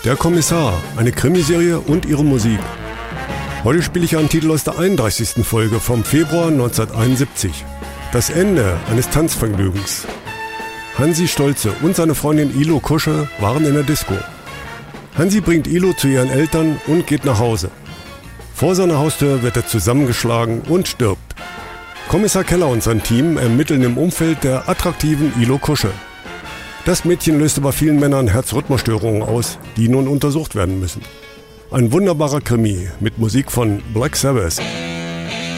Der Kommissar, eine Krimiserie und ihre Musik. Heute spiele ich einen Titel aus der 31. Folge vom Februar 1971. Das Ende eines Tanzvergnügens. Hansi Stolze und seine Freundin Ilo Kusche waren in der Disco. Hansi bringt Ilo zu ihren Eltern und geht nach Hause. Vor seiner Haustür wird er zusammengeschlagen und stirbt. Kommissar Keller und sein Team ermitteln im Umfeld der attraktiven Ilo Kusche. Das Mädchen löste bei vielen Männern Herzrhythmusstörungen aus, die nun untersucht werden müssen. Ein wunderbarer Krimi mit Musik von Black Sabbath.